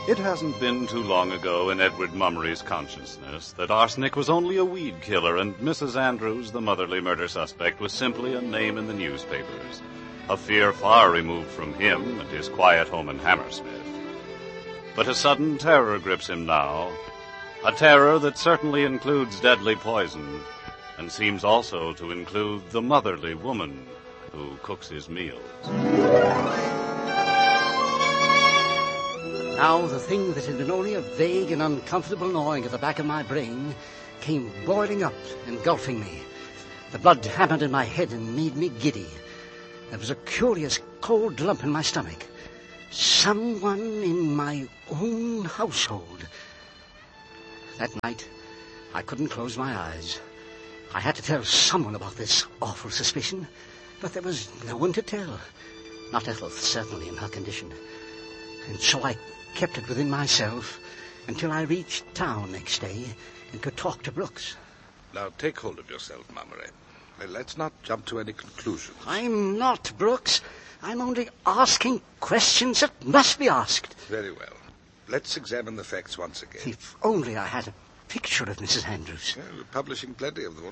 It hasn't been too long ago in Edward Mummery's consciousness that arsenic was only a weed killer and Mrs. Andrews, the motherly murder suspect, was simply a name in the newspapers, a fear far removed from him and his quiet home in Hammersmith. But a sudden terror grips him now, a terror that certainly includes deadly poison and seems also to include the motherly woman who cooks his meals. Now the thing that had been only a vague and uncomfortable gnawing at the back of my brain came boiling up, engulfing me. The blood hammered in my head and made me giddy. There was a curious cold lump in my stomach. Someone in my own household. That night, I couldn't close my eyes. I had to tell someone about this awful suspicion, but there was no one to tell. Not Ethel, certainly, in her condition. And so I kept it within myself until I reached town next day and could talk to Brooks. Now, take hold of yourself, Mummery. Let's not jump to any conclusions. I'm not, Brooks. I'm only asking questions that must be asked. Very well. Let's examine the facts once again. If only I had a picture of Mrs. Andrews. Well, we're publishing plenty of them.